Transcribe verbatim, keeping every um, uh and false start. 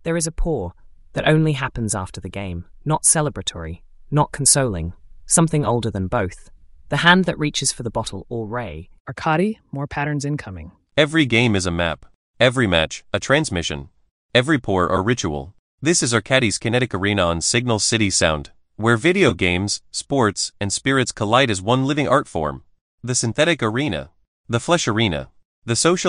There is a pour that only happens after the game, not celebratory, not consoling, something older than both. The hand that reaches for the bottle or ray. Arcadi, more patterns incoming. Every game is a map. Every match, a transmission. Every pour, a ritual. This is Arcadi's Kinetic Arena on Signal City Sound, where video games, sports, and spirits collide as one living art form. The synthetic arena. The flesh arena. The social